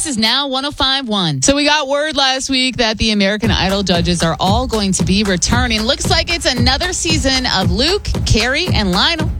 This is Now 105.1. So we got word last week that the American Idol judges are all going to be returning. Looks like it's another season of Luke, Carrie, and Lionel.